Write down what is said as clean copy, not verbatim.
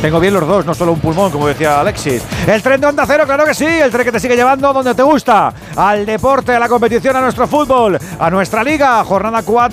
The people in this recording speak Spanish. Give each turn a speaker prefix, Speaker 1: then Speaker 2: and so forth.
Speaker 1: Tengo bien los dos, no solo un pulmón, como decía Alexis. El tren de Onda Cero, claro que sí. El tren que te sigue llevando donde te gusta. Al deporte, a la competición, a nuestro fútbol, a nuestra liga. Jornada 4.